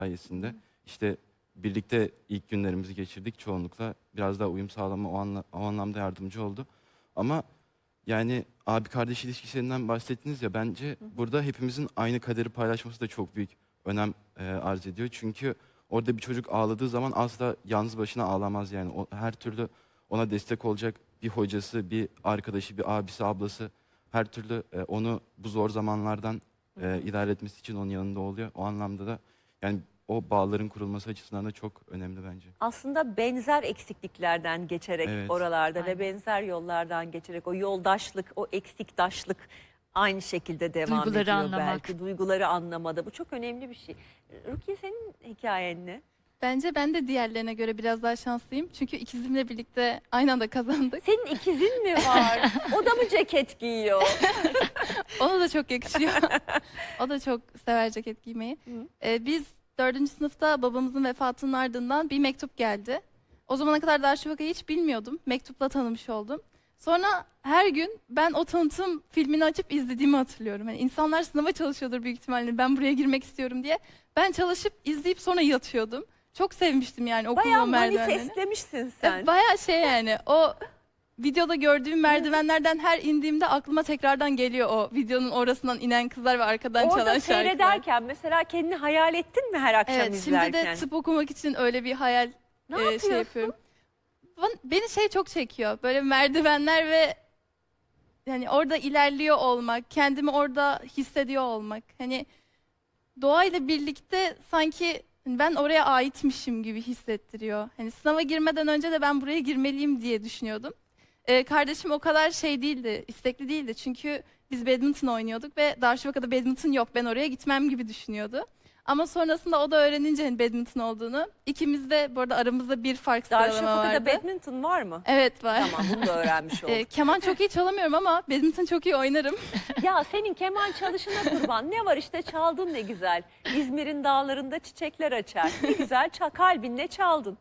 sayesinde. İşte birlikte ilk günlerimizi geçirdik çoğunlukla. Biraz daha uyum sağlama o anlamda yardımcı oldu. Ama yani abi kardeş ilişkisinden bahsettiniz ya, bence burada hepimizin aynı kaderi paylaşması da çok büyük önem arz ediyor. Çünkü orada bir çocuk ağladığı zaman asla yalnız başına ağlamaz yani. Her türlü ona destek olacak bir hocası, bir arkadaşı, bir abisi, ablası her türlü onu bu zor zamanlardan idare etmesi için onun yanında oluyor. O anlamda da yani o bağların kurulması açısından da çok önemli bence. Aslında benzer eksikliklerden geçerek Evet. oralarda ve Aynen. benzer yollardan geçerek o yoldaşlık, o eksiktaşlık aynı şekilde devam Duyguları ediyor anlamak. belki. Duyguları anlamada. Bu çok önemli bir şey. Rukiye, senin hikayen ne? Bence ben de diğerlerine göre biraz daha şanslıyım. Çünkü ikizimle birlikte aynı anda kazandık. Senin ikizin mi var? O da mı ceket giyiyor? Ona da çok yakışıyor. O da çok sever ceket giymeyi. Biz 4. sınıfta babamızın vefatının ardından bir mektup geldi. O zamana kadar Darüşşafaka'yı hiç bilmiyordum. Mektupla tanımış oldum. Sonra her gün ben o tanıtım filmini açıp izlediğimi hatırlıyorum. Yani insanlar sınava çalışıyordur büyük ihtimalle, ben buraya girmek istiyorum diye. Ben çalışıp izleyip sonra yatıyordum. Çok sevmiştim yani okulun Bayağı o merdivenlerini. manifestlemişsin sen. Bayağı şey yani o videoda gördüğüm merdivenlerden her indiğimde aklıma tekrardan geliyor o videonun orasından inen kızlar ve arkadan çalan Orada şarkılar. seyrederken mesela kendini hayal ettin mi her akşam Evet, izlerken? şimdi de tıp okumak için öyle bir hayal Ne şey yapıyorsun? yapıyorum. Beni şey çok çekiyor. Böyle merdivenler ve yani orada ilerliyor olmak, kendimi orada hissediyor olmak. Hani doğayla birlikte sanki ben oraya aitmişim gibi hissettiriyor. Hani sınava girmeden önce de ben buraya girmeliyim diye düşünüyordum. Kardeşim o kadar şey değildi, istekli değildi. Çünkü biz badminton oynuyorduk ve Darüşşafaka'da badminton yok, ben oraya gitmem gibi düşünüyordu. Ama sonrasında o da öğrenince hani badminton olduğunu, ikimiz de bu arada aramızda bir fark sıralama Darüşşafaka'da vardı. badminton var mı? Evet var. Tamam, bunu da öğrenmiş olduk. Keman çok iyi çalamıyorum ama badminton çok iyi oynarım. Ya senin keman çalışına kurban. Ne var işte, çaldın ne güzel. İzmir'in dağlarında çiçekler açar. Ne güzel kalbinle çaldın.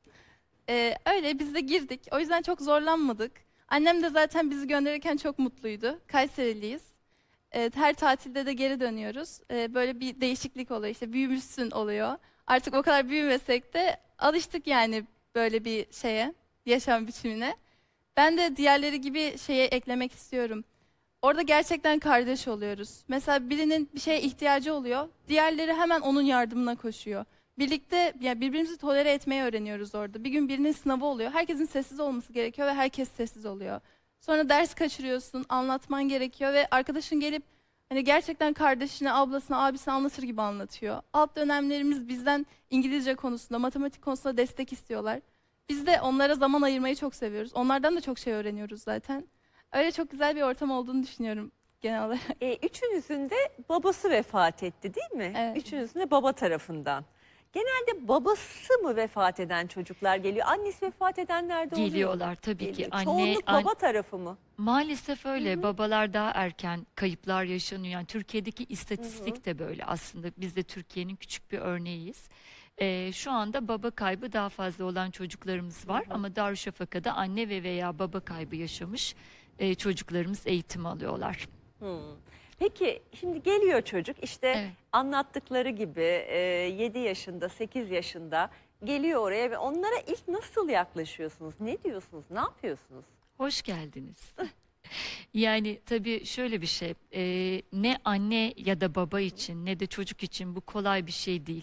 Öyle biz de girdik. O yüzden çok zorlanmadık. Annem de zaten bizi gönderirken çok mutluydu. Kayseriliyiz. Her tatilde de geri dönüyoruz. Böyle bir değişiklik oluyor. İşte büyümüşsün oluyor. Artık o kadar büyümesek de alıştık yani böyle bir şeye, yaşam biçimine. Ben de diğerleri gibi şeye eklemek istiyorum. Orada gerçekten kardeş oluyoruz. Mesela birinin bir şeye ihtiyacı oluyor. Diğerleri hemen onun yardımına koşuyor. Birlikte yani birbirimizi tolere etmeyi öğreniyoruz orada. Bir gün birinin sınavı oluyor. Herkesin sessiz olması gerekiyor ve herkes sessiz oluyor. Sonra ders kaçırıyorsun, anlatman gerekiyor ve arkadaşın gelip hani gerçekten kardeşine, ablasına, abisine anlatır gibi anlatıyor. Alt dönemlerimiz bizden İngilizce konusunda, matematik konusunda destek istiyorlar. Biz de onlara zaman ayırmayı çok seviyoruz. Onlardan da çok şey öğreniyoruz zaten. Öyle çok güzel bir ortam olduğunu düşünüyorum genel olarak. Üçünüzün de babası vefat etti değil mi? Evet. Üçünüzün de baba tarafından. Genelde babası mı vefat eden çocuklar geliyor? Annesi vefat edenler de oluyor. Geliyorlar tabii ki. Geliyor. Anne, Çoğunluk baba tarafı mı? maalesef öyle. Babalar daha erken kayıplar yaşanıyor. Yani Türkiye'deki istatistik de böyle aslında. Biz de Türkiye'nin küçük bir örneğiyiz. Şu anda baba kaybı daha fazla olan çocuklarımız var. Ama Darüşşafaka'da anne ve veya baba kaybı yaşamış çocuklarımız eğitim alıyorlar. Peki şimdi geliyor çocuk işte Evet. anlattıkları gibi 7 yaşında 8 yaşında geliyor oraya ve onlara ilk nasıl yaklaşıyorsunuz? Ne diyorsunuz? Ne yapıyorsunuz? Hoş geldiniz. Yani tabii şöyle bir şey, ne anne ya da baba için ne de çocuk için bu kolay bir şey değil.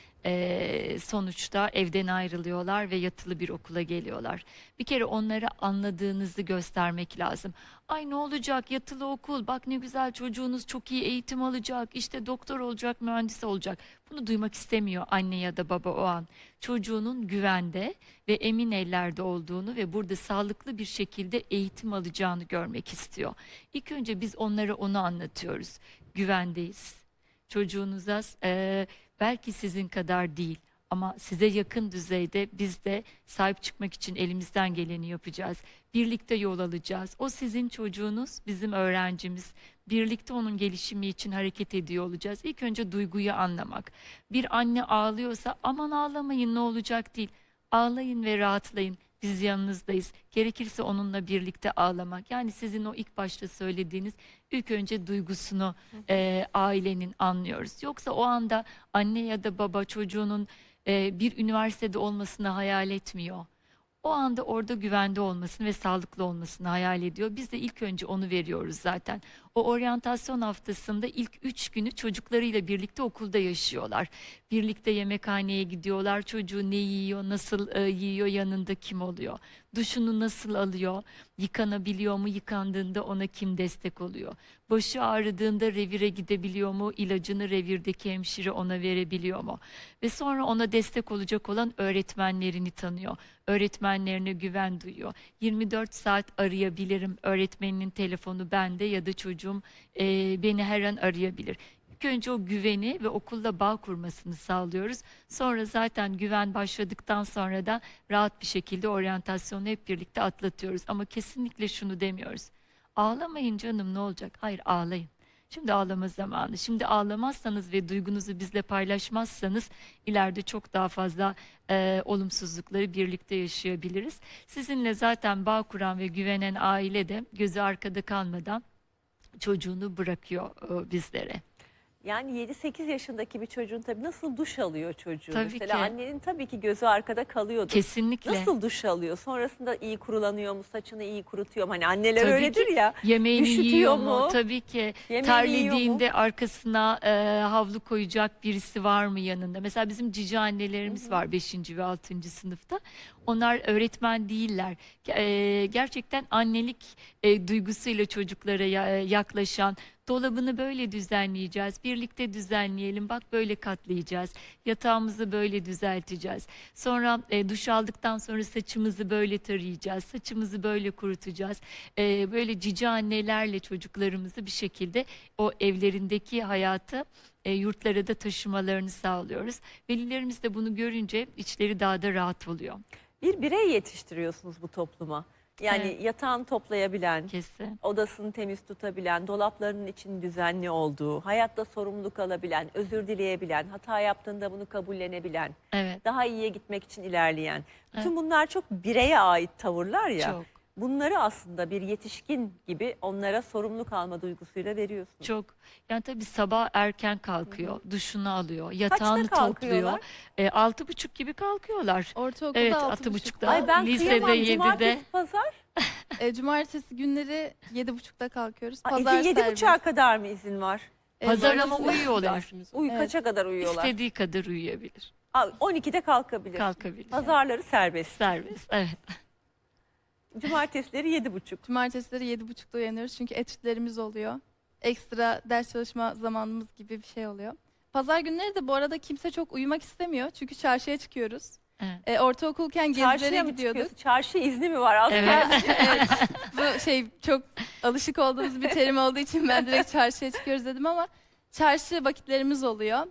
Sonuçta evden ayrılıyorlar ve yatılı bir okula geliyorlar. Bir kere onlara anladığınızı göstermek lazım. Ay ne olacak, yatılı okul, bak ne güzel, çocuğunuz çok iyi eğitim alacak, işte doktor olacak, mühendis olacak. Bunu duymak istemiyor anne ya da baba o an. Çocuğunun güvende ve emin ellerde olduğunu ve burada sağlıklı bir şekilde eğitim alacağını görmek istiyor. İlk önce biz onlara onu anlatıyoruz. Güvendeyiz. Çocuğunuza belki sizin kadar değil ama size yakın düzeyde biz de sahip çıkmak için elimizden geleni yapacağız. Birlikte yol alacağız. O sizin çocuğunuz, bizim öğrencimiz. Birlikte onun gelişimi için hareket ediyor olacağız. İlk önce duyguyu anlamak. Bir anne ağlıyorsa aman ağlamayın ne olacak değil. Ağlayın ve rahatlayın. Biz yanınızdayız. Gerekirse onunla birlikte ağlamak. Yani sizin o ilk başta söylediğiniz ilk önce duygusunu ailenin anlıyoruz. Yoksa o anda anne ya da baba çocuğunun bir üniversitede olmasını hayal etmiyor. O anda orada güvende olmasını ve sağlıklı olmasını hayal ediyor. Biz de ilk önce onu veriyoruz zaten. O oryantasyon haftasında ilk 3 günü çocuklarıyla birlikte okulda yaşıyorlar. Birlikte yemekhaneye gidiyorlar. Çocuğu ne yiyor, nasıl yiyor, yanında kim oluyor? Duşunu nasıl alıyor? Yıkanabiliyor mu? Yıkandığında ona kim destek oluyor? Başı ağrıdığında revire gidebiliyor mu? İlacını revirdeki hemşire ona verebiliyor mu? Ve sonra ona destek olacak olan öğretmenlerini tanıyor. Öğretmenlerine güven duyuyor. 24 saat arayabilirim. Öğretmeninin telefonu bende ya da çocuğum beni her an arayabilir. İlk önce o güveni ve okulla bağ kurmasını sağlıyoruz. Sonra zaten güven başladıktan sonra da rahat bir şekilde oryantasyonu hep birlikte atlatıyoruz. Ama kesinlikle şunu demiyoruz. Ağlamayın canım, ne olacak? Hayır, ağlayın. Şimdi ağlama zamanı. Şimdi ağlamazsanız ve duygunuzu bizle paylaşmazsanız ileride çok daha fazla olumsuzlukları birlikte yaşayabiliriz. Sizinle zaten bağ kuran ve güvenen aile de gözü arkada kalmadan çocuğunu bırakıyor bizlere. Yani 7-8 yaşındaki bir çocuğun tabii nasıl duş alıyor çocuğu? Tabii Mesela ki. annenin tabii ki gözü arkada kalıyordu. Kesinlikle. Nasıl duş alıyor? Sonrasında iyi kurulanıyor mu? Saçını iyi kurutuyor mu? Hani anneler Tabii öyledir ki. ya. Yemeğini Üşütüyor yiyor mu? mu? Tabii ki. Yemeğini yiyor mu? Terlediğinde arkasına havlu koyacak birisi var mı yanında? Mesela bizim cici annelerimiz var 5. ve 6. sınıfta. Onlar öğretmen değiller. Gerçekten annelik duygusuyla çocuklara yaklaşan, dolabını böyle düzenleyeceğiz, birlikte düzenleyelim, bak böyle katlayacağız, yatağımızı böyle düzelteceğiz. Sonra duş aldıktan sonra saçımızı böyle tarayacağız, saçımızı böyle kurutacağız. Böyle cici annelerle çocuklarımızı bir şekilde o evlerindeki hayatı yurtlara da taşımalarını sağlıyoruz. Velilerimiz de bunu görünce içleri daha da rahat oluyor. Bir birey yetiştiriyorsunuz bu topluma. Yani Evet. yatağını toplayabilen, Kesin. odasını temiz tutabilen, dolaplarının için düzenli olduğu, hayatta sorumluluk alabilen, özür dileyebilen, hata yaptığında bunu kabullenebilen, Evet. daha iyiye gitmek için ilerleyen. Bütün Evet. bunlar çok bireye ait tavırlar ya. Çok. Bunları aslında bir yetişkin gibi onlara sorumluluk alma duygusuyla veriyorsunuz. Çok. Yani tabii sabah erken kalkıyor, duşunu alıyor, yatağını kalkıyorlar? topluyor. 6.30 gibi kalkıyorlar. Ortaokulda Evet, 6.30'da. 6.30'da. Ay ben lisede kıyamam. 7'de. Cumartesi, pazar. Cumartesi günleri 7.30'da kalkıyoruz. Ay, Pazar izin 7.30'a serbest. kadar mı izin var? Pazar Pazartesi- ama uyuyorlar. Evet. Kaça kadar uyuyorlar? İstediği kadar uyuyabilir. 12'de kalkabilir. Kalkabilir. Pazarları serbest. Serbest. Evet. Cumartesileri 7.30. Cumartesileri 7.30'da uyanıyoruz çünkü etütlerimiz oluyor. Ekstra ders çalışma zamanımız gibi bir şey oluyor. Pazar günleri de bu arada kimse çok uyumak istemiyor çünkü çarşıya çıkıyoruz. Evet. Ortaokulken Çarşıya gezilere mı gidiyorduk. çıkıyorsun? Çarşı izni mi var aslında? Evet. Evet, bu şey çok alışık olduğumuz bir terim olduğu için ben direkt çarşıya çıkıyoruz dedim ama çarşı vakitlerimiz oluyor.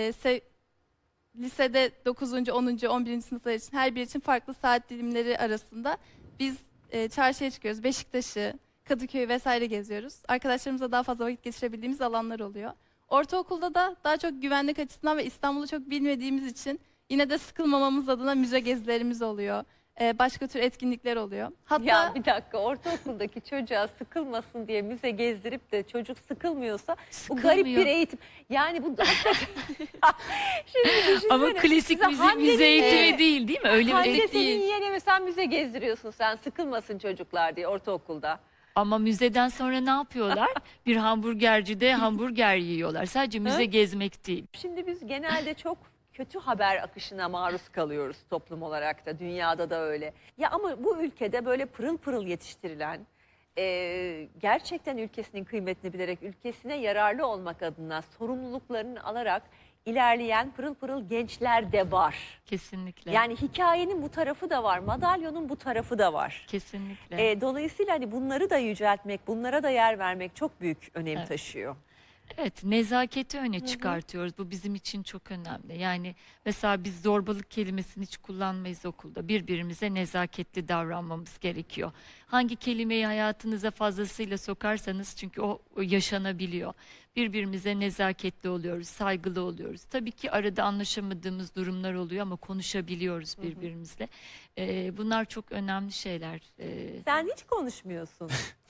Lisede 9. 10. 11. sınıflar için her biri için farklı saat dilimleri arasında biz çarşıya çıkıyoruz. Beşiktaş'ı, Kadıköy'ü vesaire geziyoruz. Arkadaşlarımızla daha fazla vakit geçirebildiğimiz alanlar oluyor. Ortaokulda da daha çok güvenlik açısından ve İstanbul'u çok bilmediğimiz için yine de sıkılmamamız adına müze gezilerimiz oluyor. Başka tür etkinlikler oluyor. Hatta Ya bir dakika, ortaokuldaki çocuğa sıkılmasın diye müze gezdirip de çocuk sıkılmıyorsa bu garip bir Sıkılmıyor. eğitim. Yani bu şimdi düşünsene. Ama klasik size müze Hande'nin eğitimi yeğeni- değil mi? Öyle bir Hande eğitim senin değil. yeğene mesela müze gezdiriyorsun sen, sıkılmasın çocuklar diye ortaokulda. Ama müzeden sonra ne yapıyorlar? Bir hamburgercide hamburger yiyorlar. Sadece müze gezmek değil. Şimdi biz genelde çok kötü haber akışına maruz kalıyoruz toplum olarak da, dünyada da öyle. Ya ama bu ülkede böyle pırıl pırıl yetiştirilen, gerçekten ülkesinin kıymetini bilerek, ülkesine yararlı olmak adına sorumluluklarını alarak ilerleyen pırıl pırıl gençler de var. Kesinlikle. Yani hikayenin bu tarafı da var, madalyonun bu tarafı da var. Kesinlikle. Dolayısıyla hani bunları da yüceltmek, bunlara da yer vermek çok büyük önem Evet. taşıyor. Evet, nezaketi öne çıkartıyoruz. Bu bizim için çok önemli. Yani mesela biz zorbalık kelimesini hiç kullanmayız okulda. Birbirimize nezaketli davranmamız gerekiyor. Hangi kelimeyi hayatınıza fazlasıyla sokarsanız çünkü o yaşanabiliyor. Birbirimize nezaketli oluyoruz, saygılı oluyoruz. Tabii ki arada anlaşamadığımız durumlar oluyor ama konuşabiliyoruz birbirimizle. Bunlar çok önemli şeyler. Sen hiç konuşmuyorsun.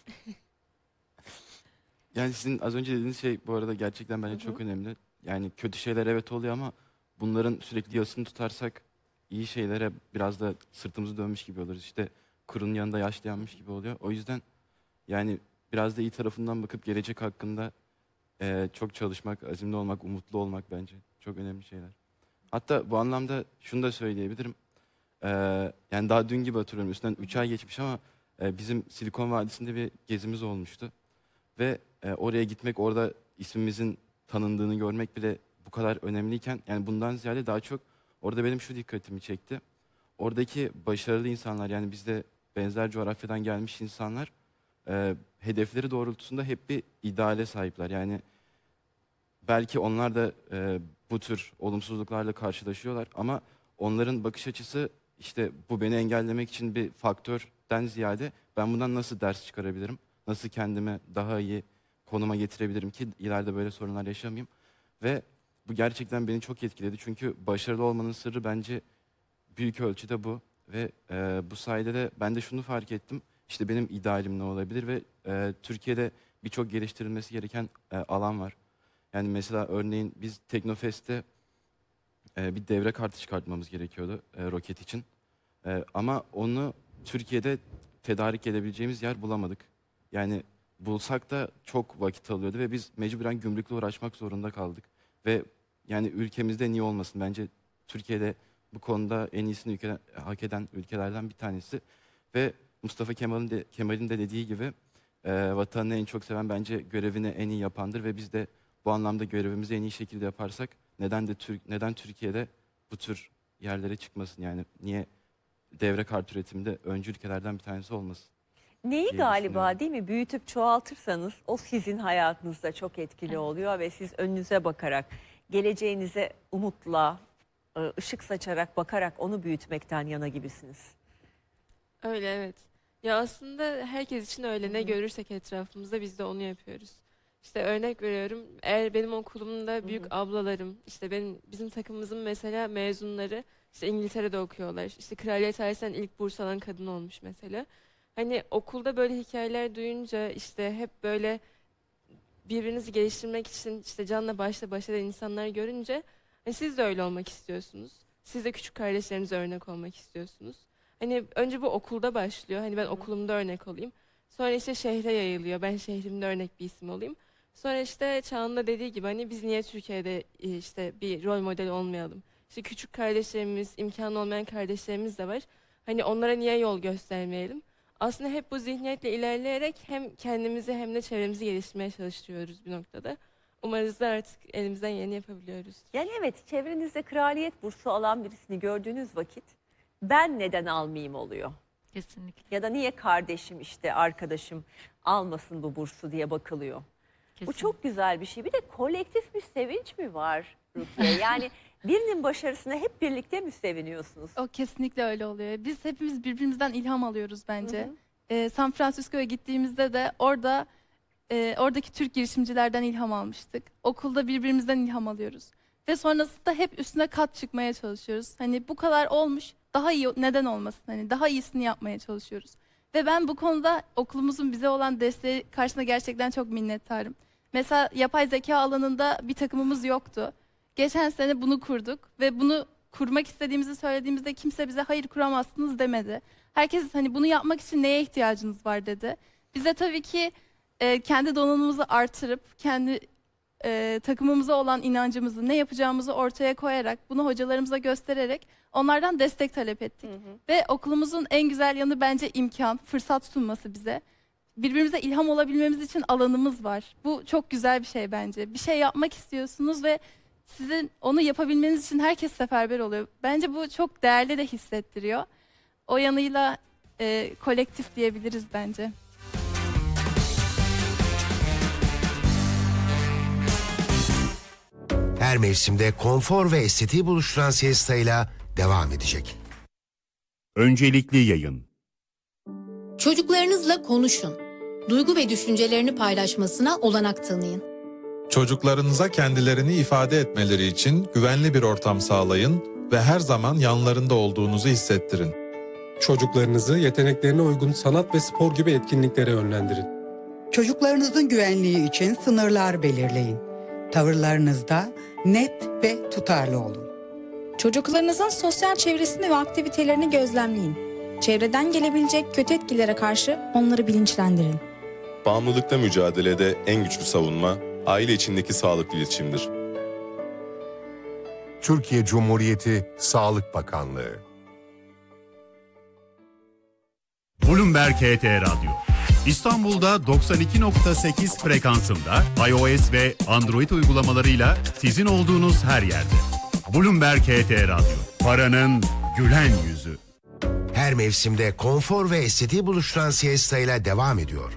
Yani sizin az önce dediğiniz şey bu arada gerçekten bence çok önemli. Yani kötü şeyler evet oluyor ama bunların sürekli yasını tutarsak iyi şeylere biraz da sırtımızı dönmüş gibi oluruz. İşte kurun yanında yaş dayanmış gibi oluyor. O yüzden yani biraz da iyi tarafından bakıp gelecek hakkında çok çalışmak, azimli olmak, umutlu olmak bence çok önemli şeyler. Hatta bu anlamda şunu da söyleyebilirim. E, Yani daha dün gibi hatırlıyorum. Üstünden 3 ay geçmiş ama bizim Silikon Vadisi'nde bir gezimiz olmuştu. Ve oraya gitmek, orada ismimizin tanındığını görmek bile bu kadar önemliyken, yani bundan ziyade daha çok orada benim şu dikkatimi çekti. Oradaki başarılı insanlar, yani bizde benzer coğrafyadan gelmiş insanlar, hedefleri doğrultusunda hep bir ideale sahipler. Yani belki onlar da bu tür olumsuzluklarla karşılaşıyorlar ama onların bakış açısı işte bu beni engellemek için bir faktörden ziyade ben bundan nasıl ders çıkarabilirim? Nasıl kendimi daha iyi konuma getirebilirim ki ileride böyle sorunlar yaşamayayım? Ve bu gerçekten beni çok etkiledi. Çünkü başarılı olmanın sırrı bence büyük ölçüde bu. Ve bu sayede de ben de şunu fark ettim. İşte benim idealim ne olabilir ve Türkiye'de birçok geliştirilmesi gereken alan var. Yani mesela örneğin biz Teknofest'te bir devre kartı çıkartmamız gerekiyordu roket için. Ama onu Türkiye'de tedarik edebileceğimiz yer bulamadık. Yani bulsak da çok vakit alıyordu ve biz mecburen gümrükle uğraşmak zorunda kaldık. Ve yani ülkemizde niye olmasın? Bence Türkiye'de bu konuda en iyisini hak eden ülkelerden bir tanesi. Ve Mustafa Kemal'in de dediği gibi vatanını en çok seven bence görevini en iyi yapandır ve biz de bu anlamda görevimizi en iyi şekilde yaparsak neden Türkiye'de bu tür yerlere çıkmasın, yani niye devre kart üretiminde öncü ülkelerden bir tanesi olmasın Neyi diye galiba düşünüyorum. değil mi büyütüp çoğaltırsanız o sizin hayatınızda çok etkili Evet. oluyor ve siz önünüze bakarak, geleceğinize umutla, ışık saçarak bakarak onu büyütmekten yana gibisiniz. Öyle evet. Ya aslında herkes için öyle. Ne görürsek etrafımızda biz de onu yapıyoruz. İşte örnek veriyorum. Eğer benim okulumda büyük ablalarım, işte bizim takımımızın mesela mezunları işte İngiltere'de okuyorlar. İşte Kraliyet Ailesi'nden ilk burs alan kadın olmuş mesela. Hani okulda böyle hikayeler duyunca işte hep böyle birbirinizi geliştirmek için işte canla başla başlayan insanlar görünce hani siz de öyle olmak istiyorsunuz. Siz de küçük kardeşlerinize örnek olmak istiyorsunuz. Hani önce bu okulda başlıyor. Hani ben okulumda örnek olayım. Sonra işte şehre yayılıyor. Ben şehrimde örnek bir isim olayım. Sonra işte Çağan'ın da dediği gibi hani biz niye Türkiye'de işte bir rol model olmayalım? İşte küçük kardeşlerimiz, imkanı olmayan kardeşlerimiz de var. Hani onlara niye yol göstermeyelim? Aslında hep bu zihniyetle ilerleyerek hem kendimizi hem de çevremizi geliştirmeye çalışıyoruz bir noktada. Umarız da artık elimizden geleni yapabiliyoruz. Yani evet, çevrenizde kraliyet bursu alan birisini gördüğünüz vakit ben neden almayayım oluyor. Kesinlikle, Ya da niye kardeşim işte arkadaşım almasın bu bursu diye bakılıyor. Bu kesinlikle. çok güzel bir şey. Bir de kolektif bir sevinç mi var Rukiye? Yani birinin başarısına hep birlikte mi seviniyorsunuz? O kesinlikle öyle oluyor. Biz hepimiz birbirimizden ilham alıyoruz bence. San Francisco'ya gittiğimizde de oradaki Türk girişimcilerden ilham almıştık. Okulda birbirimizden ilham alıyoruz. Ve sonrasında hep üstüne kat çıkmaya çalışıyoruz. Hani bu kadar olmuş, daha iyi neden olmasın? Hani daha iyisini yapmaya çalışıyoruz. Ve ben bu konuda okulumuzun bize olan desteği karşısında gerçekten çok minnettarım. Mesela yapay zeka alanında bir takımımız yoktu. Geçen sene bunu kurduk ve bunu kurmak istediğimizi söylediğimizde kimse bize hayır kuramazsınız demedi. Herkes hani bunu yapmak için neye ihtiyacınız var dedi. Bize tabii ki kendi donanımımızı artırıp kendi takımımıza olan inancımızı, ne yapacağımızı ortaya koyarak, bunu hocalarımıza göstererek onlardan destek talep ettik. Ve okulumuzun en güzel yanı bence imkan, fırsat sunması bize. Birbirimize ilham olabilmemiz için alanımız var. Bu çok güzel bir şey bence. Bir şey yapmak istiyorsunuz ve sizin onu yapabilmeniz için herkes seferber oluyor. Bence bu çok değerli de hissettiriyor. O yanıyla kolektif diyebiliriz bence. Her mevsimde konfor ve estetiği buluşturan siestayla devam edecek. Öncelikli yayın. Çocuklarınızla konuşun. Duygu ve düşüncelerini paylaşmasına olanak tanıyın. Çocuklarınıza kendilerini ifade etmeleri için güvenli bir ortam sağlayın ve her zaman yanlarında olduğunuzu hissettirin. Çocuklarınızı yeteneklerine uygun sanat ve spor gibi etkinliklere yönlendirin. Çocuklarınızın güvenliği için sınırlar belirleyin. Tavırlarınızda net ve tutarlı olun. Çocuklarınızın sosyal çevresini ve aktivitelerini gözlemleyin. Çevreden gelebilecek kötü etkilere karşı onları bilinçlendirin. Bağımlılıkla mücadelede en güçlü savunma, aile içindeki sağlıklı iletişimdir. Türkiye Cumhuriyeti Sağlık Bakanlığı. Bloomberg HT Radyo. İstanbul'da 92.8 frekansında iOS ve Android uygulamalarıyla sizin olduğunuz her yerde. Bloomberg HT Radyo. Paranın gülen yüzü. Her mevsimde konfor ve estetiği buluşturan siestayla devam ediyor.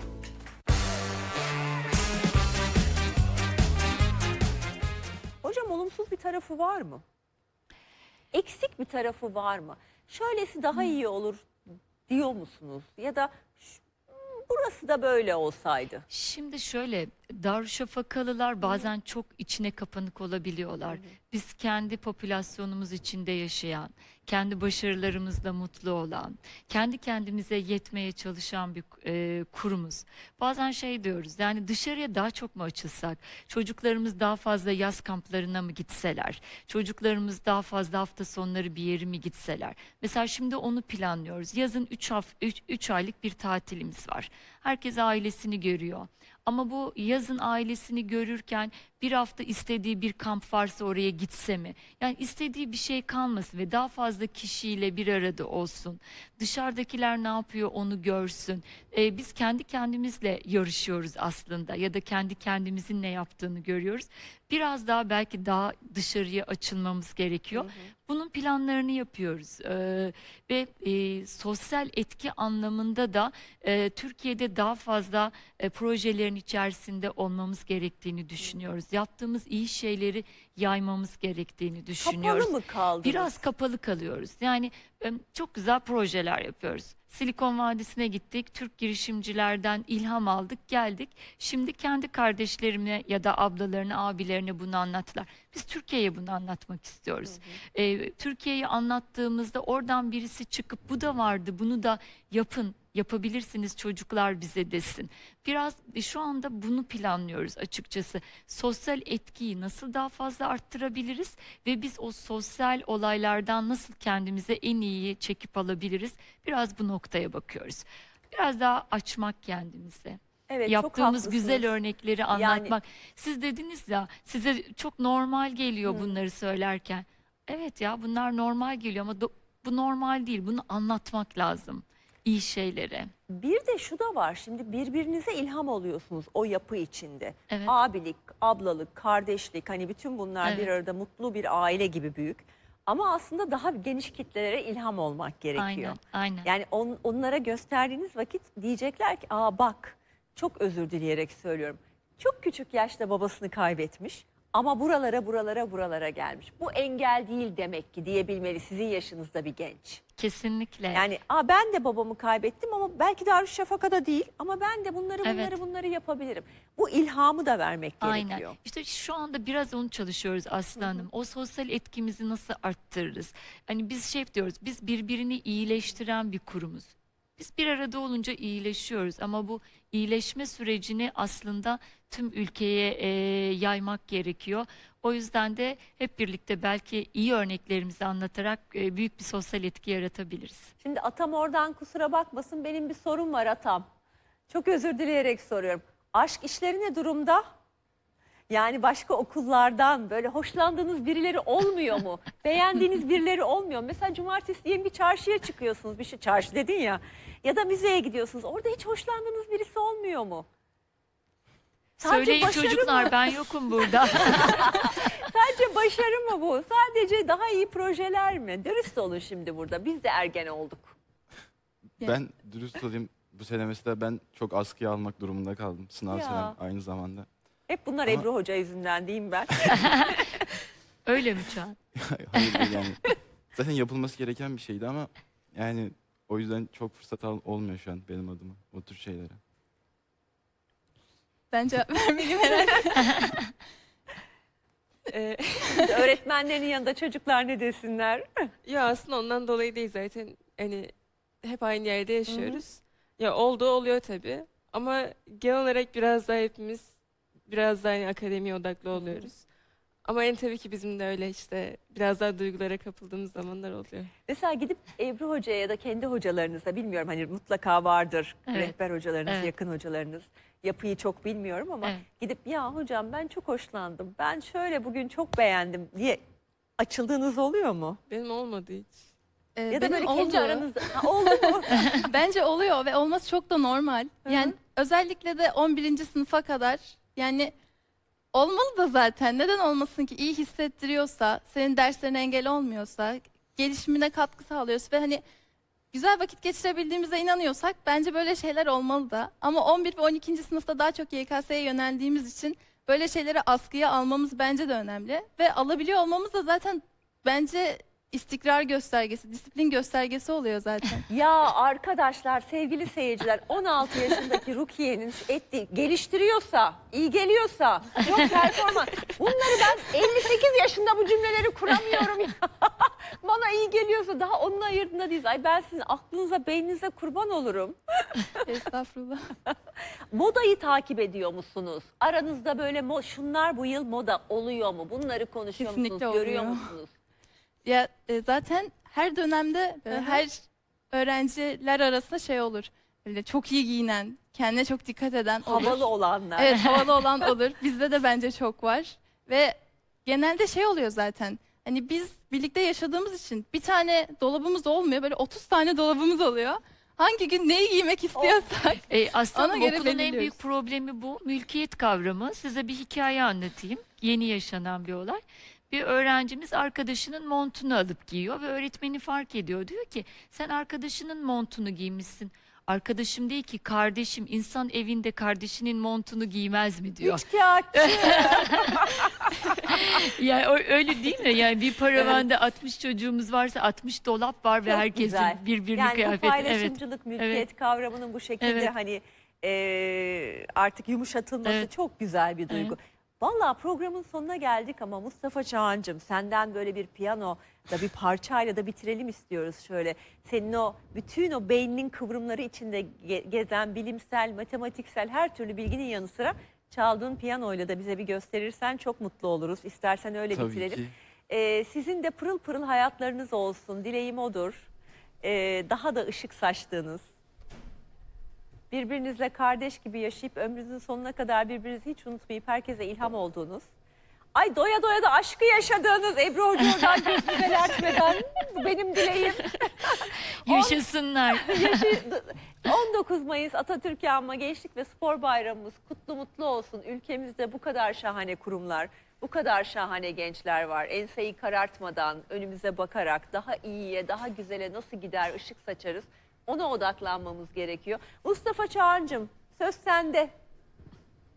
Hocam olumsuz bir tarafı var mı? Eksik bir tarafı var mı? Şöylesi daha iyi olur diyor musunuz? Ya da burası da böyle olsaydı. Şimdi şöyle, Darüşşafakalılar bazen çok içine kapanık olabiliyorlar. Biz kendi popülasyonumuz içinde yaşayan, kendi başarılarımızla mutlu olan, kendi kendimize yetmeye çalışan bir kurumuz. Bazen şey diyoruz, yani dışarıya daha çok mu açılsak, çocuklarımız daha fazla yaz kamplarına mı gitseler, çocuklarımız daha fazla hafta sonları bir yere mi gitseler. Mesela şimdi onu planlıyoruz. Yazın 3 aylık bir tatilimiz var. Herkes ailesini görüyor. Ama bu yazın ailesini görürken bir hafta istediği bir kamp varsa oraya gitse mi? Yani istediği bir şey kalmasın ve daha fazla kişiyle bir arada olsun. Dışarıdakiler ne yapıyor onu görsün. Biz kendi kendimizle yarışıyoruz aslında ya da kendi kendimizin ne yaptığını görüyoruz. Biraz daha belki daha dışarıya açılmamız gerekiyor. Bunun planlarını yapıyoruz ve sosyal etki anlamında da Türkiye'de daha fazla projelerin içerisinde olmamız gerektiğini düşünüyoruz. Yaptığımız iyi şeyleri yaymamız gerektiğini düşünüyoruz. Kapalı mı kaldınız? Biraz kapalı kalıyoruz. Yani çok güzel projeler yapıyoruz. Silikon Vadisi'ne gittik, Türk girişimcilerden ilham aldık, geldik. Şimdi kendi kardeşlerime ya da ablalarına, abilerine bunu anlattılar. Biz Türkiye'ye bunu anlatmak istiyoruz. Türkiye'yi anlattığımızda oradan birisi çıkıp bu da vardı, bunu da yapın, yapabilirsiniz çocuklar bize desin. Biraz şu anda bunu planlıyoruz açıkçası. Sosyal etkiyi nasıl daha fazla arttırabiliriz ve biz o sosyal olaylardan nasıl kendimize en iyiyi çekip alabiliriz? Biraz bu noktaya bakıyoruz. Biraz daha açmak kendimize. Evet, Yaptığımız çok güzel haklısınız. örnekleri anlatmak. Siz dediniz ya, size çok normal geliyor bunları söylerken. Evet ya, bunlar normal geliyor ama bu normal değil. Bunu anlatmak lazım. İyi şeylere. Bir de şu da var, şimdi birbirinize ilham oluyorsunuz o yapı içinde. Evet. Abilik, ablalık, kardeşlik, hani bütün bunlar bir Evet. arada mutlu bir aile gibi büyük. Ama aslında daha geniş kitlelere ilham olmak gerekiyor. Aynen, aynen. Yani onlara gösterdiğiniz vakit diyecekler ki, aa bak, çok özür dileyerek söylüyorum. Çok küçük yaşta babasını kaybetmiş ama buralara gelmiş. Bu engel değil demek ki diyebilmeli sizin yaşınızda bir genç. Kesinlikle. Yani ben de babamı kaybettim ama belki Darüşşafaka'da değil ama ben de Evet. bunları yapabilirim. Bu ilhamı da vermek Aynen. gerekiyor. İşte şu anda biraz onu çalışıyoruz Aslı Hanım. O sosyal etkimizi nasıl arttırırız? Hani biz şey diyoruz, biz birbirini iyileştiren bir kurumuz. Biz bir arada olunca iyileşiyoruz ama bu iyileşme sürecini aslında tüm ülkeye yaymak gerekiyor. O yüzden de hep birlikte belki iyi örneklerimizi anlatarak büyük bir sosyal etki yaratabiliriz. Şimdi Atam oradan kusura bakmasın, benim bir sorum var Atam. Çok özür dileyerek soruyorum. Aşk işleri ne durumda? Yani başka okullardan böyle hoşlandığınız birileri olmuyor mu? Beğendiğiniz birileri olmuyor mu? Mesela cumartesi diyelim bir çarşıya çıkıyorsunuz. Bir şey, çarşı dedin ya. Ya da müzeye gidiyorsunuz. Orada hiç hoşlandığınız birisi olmuyor mu? Sadece Söyleyin başarı çocuklar, mı? ben yokum burada. Sadece başarı mı bu? Sadece daha iyi projeler mi? Dürüst olun şimdi burada. Biz de ergen olduk. Ben dürüst olayım, bu sene mesela ben çok askıya almak durumunda kaldım. Sınav Ya. senem aynı zamanda. Hep bunlar Ebru Hoca yüzünden diyeyim ben. Öyle mi Çağan? Hayır değil yani. Zaten yapılması gereken bir şeydi ama yani o yüzden çok fırsat olmuyor şu an benim adıma o tür şeylere. Ben cevap vermeliyim herhalde. Öğretmenlerin yanında çocuklar ne desinler? Ya aslında ondan dolayı değil zaten. Hani hep aynı yerde yaşıyoruz. Ya olduğu oluyor tabii. Ama genel olarak biraz daha hepimiz biraz daha hani akademiye odaklı oluyoruz. Ama en tabii ki bizim de öyle işte biraz daha duygulara kapıldığımız zamanlar oluyor. Mesela gidip Ebru Hoca'ya ya da kendi hocalarınıza, bilmiyorum hani mutlaka vardır. Evet. Rehber hocalarınız, Evet. yakın hocalarınız. Yapıyı çok bilmiyorum ama Evet. gidip ya hocam ben çok hoşlandım. Ben şöyle bugün çok beğendim diye açıldığınız oluyor mu? Benim olmadı hiç. Ya da Benim böyle oldu. kendi aranızda oldu mu? Bence oluyor ve olması çok da normal. Yani özellikle de 11. sınıfa kadar yani olmalı da zaten. Neden olmasın ki? İyi hissettiriyorsa, senin derslerine engel olmuyorsa, gelişimine katkı sağlıyorsa ve hani güzel vakit geçirebildiğimize inanıyorsak bence böyle şeyler olmalı da. Ama 11 ve 12. sınıfta daha çok YKS'ye yöneldiğimiz için böyle şeyleri askıya almamız bence de önemli. Ve alabiliyor olmamız da zaten bence istikrar göstergesi, disiplin göstergesi oluyor zaten. Ya arkadaşlar, sevgili seyirciler, 16 yaşındaki Rukiye'nin geliştiriyorsa, iyi geliyorsa, yok performans. Bunları ben 58 yaşında bu cümleleri kuramıyorum ya. Bana iyi geliyorsa daha onun ayırdığında değiliz. Ay ben sizin aklınıza, beyninize kurban olurum. Estağfurullah. Modayı takip ediyor musunuz? Aranızda böyle şunlar bu yıl moda oluyor mu? Bunları konuşuyor Kesinlikle musunuz? Görüyor oluyor. musunuz? Ya zaten her dönemde her öğrenciler arasında şey olur. Böyle çok iyi giyinen, kendine çok dikkat eden olur. Havalı olanlar. Evet, havalı olan olur. Bizde de bence çok var. Ve genelde şey oluyor zaten. Hani biz birlikte yaşadığımız için bir tane dolabımız olmuyor. Böyle 30 tane dolabımız oluyor. Hangi gün neyi giymek istiyorsak Aslında ona göre okulun en belirliyoruz. büyük problemi bu. Mülkiyet kavramı. Size bir hikaye anlatayım. Yeni yaşanan bir olay. Bir öğrencimiz arkadaşının montunu alıp giyiyor ve öğretmeni fark ediyor. Diyor ki sen arkadaşının montunu giymişsin. Arkadaşım değil ki kardeşim. İnsan evinde kardeşinin montunu giymez mi diyor. Üçkağıtçı. Yani öyle değil mi? Yani bir paravanda 60 çocuğumuz varsa 60 dolap var ve Çok herkesin güzel. birbirine Yani bu kıyafeti. paylaşımcılık, mülkiyet kavramının bu şekilde Evet. hani artık yumuşatılması Evet. çok güzel bir duygu. Vallahi programın sonuna geldik ama Mustafa Çağancığım, senden böyle bir piyano da bir parçayla da bitirelim istiyoruz şöyle. Senin o bütün o beyninin kıvrımları içinde gezen bilimsel, matematiksel her türlü bilginin yanı sıra çaldığın piyanoyla da bize bir gösterirsen çok mutlu oluruz. İstersen öyle Tabii bitirelim. ki. Sizin de pırıl pırıl hayatlarınız olsun. Dileğim odur. Daha da ışık saçtığınız, birbirinizle kardeş gibi yaşayıp ömrünüzün sonuna kadar birbirinizi hiç unutmayıp herkese ilham olduğunuz, ay doya doya da aşkı yaşadığınız, Ebru Hoca oradan gözünü belertmeden bu benim dileğim. Yaşasınlar. 19 Mayıs Atatürk'ü anma Gençlik ve Spor Bayramımız kutlu mutlu olsun. Ülkemizde bu kadar şahane kurumlar, bu kadar şahane gençler var. Enseyi karartmadan, önümüze bakarak daha iyiye, daha güzele nasıl gider, ışık saçarız. Ona odaklanmamız gerekiyor. Mustafa Çağancığım, söz sende.